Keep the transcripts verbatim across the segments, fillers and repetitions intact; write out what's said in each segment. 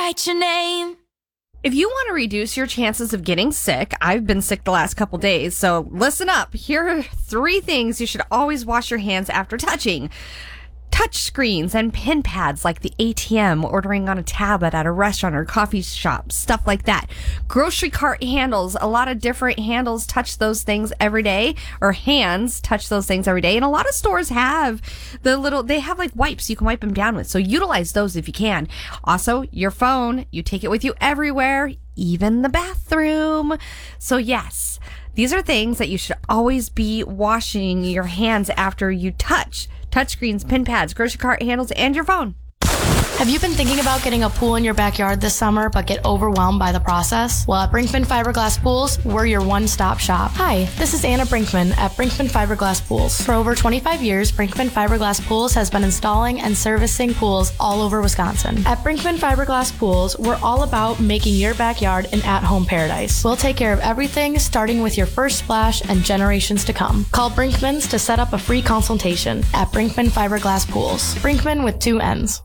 write your name. If you want to reduce your chances of getting sick, I've been sick the last couple days, so listen up. Here are three things you should always wash your hands after touching. Touch screens and pin pads like the A T M, ordering on a tablet at a restaurant or coffee shop, stuff like that. Grocery cart handles, a lot of different handles touch those things every day, or hands touch those things every day. And a lot of stores have the little, they have like wipes you can wipe them down with. So utilize those if you can. Also, your phone, you take it with you everywhere, even the bathroom. So yes, these are things that you should always be washing your hands after you touch. Touchscreens, pin pads, grocery cart handles, and your phone. Have you been thinking about getting a pool in your backyard this summer but get overwhelmed by the process? Well, at Brinkman Fiberglass Pools, we're your one-stop shop. Hi, this is Anna Brinkman at Brinkman Fiberglass Pools. For over twenty-five years, Brinkman Fiberglass Pools has been installing and servicing pools all over Wisconsin. At Brinkman Fiberglass Pools, we're all about making your backyard an at-home paradise. We'll take care of everything, starting with your first splash and generations to come. Call Brinkman's to set up a free consultation at Brinkman Fiberglass Pools. Brinkman with two N's.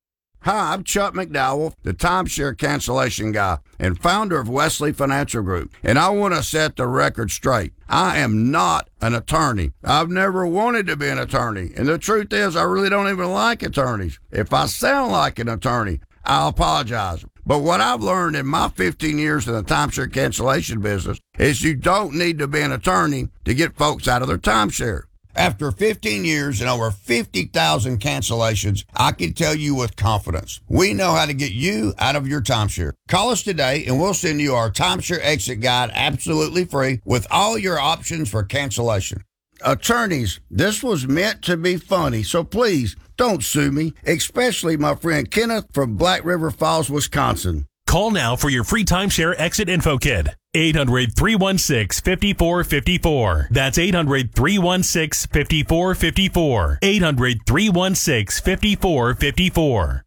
Hi, I'm Chuck McDowell, the timeshare cancellation guy and founder of Wesley Financial Group, and I want to set the record straight. I am not an attorney. I've never wanted to be an attorney, and the truth is I really don't even like attorneys. If I sound like an attorney, I'll apologize. But what I've learned in my fifteen years in the timeshare cancellation business is you don't need to be an attorney to get folks out of their timeshare. After fifteen years and over fifty thousand cancellations, I can tell you with confidence, we know how to get you out of your timeshare. Call us today and we'll send you our timeshare exit guide absolutely free with all your options for cancellation. Attorneys, this was meant to be funny, so please don't sue me, especially my friend Kenneth from Black River Falls, Wisconsin. Call now for your free timeshare exit info kit. eight hundred, three one six, five four five four. That's eight hundred, three one six, five four five four. eight hundred, three one six, five four five four.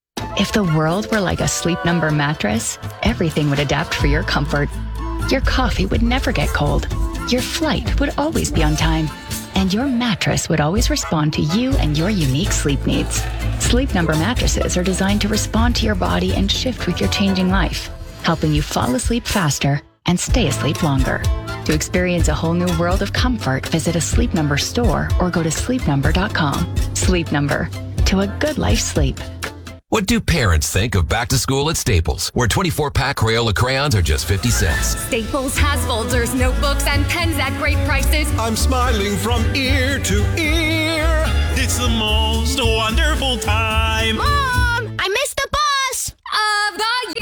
If the world were like a Sleep Number mattress, everything would adapt for your comfort. Your coffee would never get cold. Your flight would always be on time. And your mattress would always respond to you and your unique sleep needs. Sleep Number mattresses are designed to respond to your body and shift with your changing life, helping you fall asleep faster and stay asleep longer. To experience a whole new world of comfort, visit a Sleep Number store or go to sleep number dot com. Sleep Number. To a good life sleep. What do parents think of back to school at Staples, where twenty-four pack Crayola crayons are just fifty cents? Staples has folders, notebooks, and pens at great prices. I'm smiling from ear to ear. It's the most wonderful time. Mom, I missed the bus of the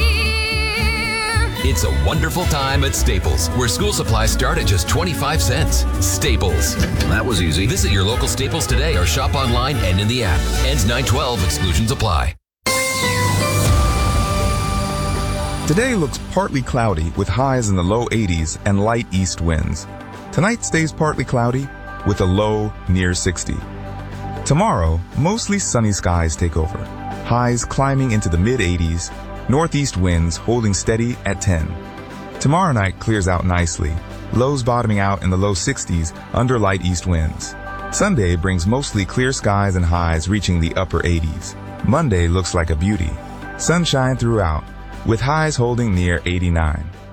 year. It's a wonderful time at Staples, where school supplies start at just twenty-five cents. Staples. That was easy. Visit your local Staples today or shop online and in the app. Ends nine twelve. Exclusions apply. Today looks partly cloudy with highs in the low eighties and light east winds. Tonight stays partly cloudy with a low near sixty. Tomorrow, mostly sunny skies take over. Highs climbing into the mid eighties, northeast winds holding steady at ten. Tomorrow night clears out nicely, lows bottoming out in the low sixties under light east winds. Sunday brings mostly clear skies and highs reaching the upper eighties. Monday looks like a beauty. Sunshine throughout, with highs holding near eighty-nine.